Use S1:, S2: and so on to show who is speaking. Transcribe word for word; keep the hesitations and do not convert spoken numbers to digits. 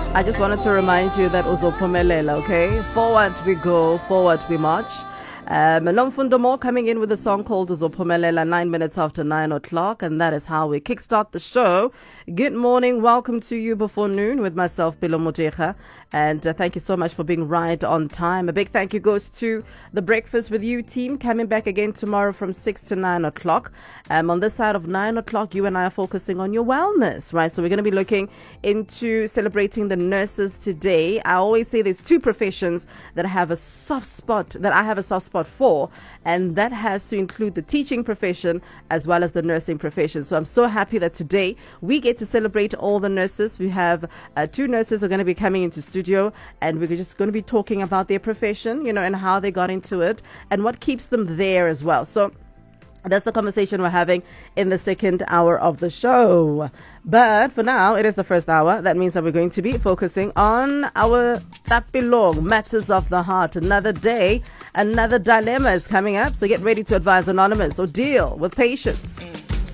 S1: I just wanted to remind you that uzophumelela, okay? Forward we go, forward we march. Um, Nomfundo Mo coming in with a song called Uzophumelela, nine minutes after nine o'clock, and that is how we kickstart the show. Good morning, welcome to you before noon with myself, Bilo Moteja, and uh, thank you so much for being right on time. A big thank you goes to the Breakfast with You team, coming back again tomorrow from six to nine o'clock. Um, on this side of nine o'clock, you and I are focusing on your wellness, right? So we're going to be looking into celebrating the nurses today. I always say there's two professions that have a soft spot, that I have a soft spot for, and that has to include the teaching profession as well as the nursing profession. So I'm so happy that today we get to celebrate all the nurses. We have uh, two nurses who are going to be coming into studio, and we're just going to be talking about their profession, you know, and how they got into it and what keeps them there as well. So that's the conversation we're having in the second hour of the show. But for now, it is the first hour. That means that we're going to be focusing on our Tapilong, matters of the heart. Another day, another dilemma is coming up. So get ready to advise Anonymous or deal with patience.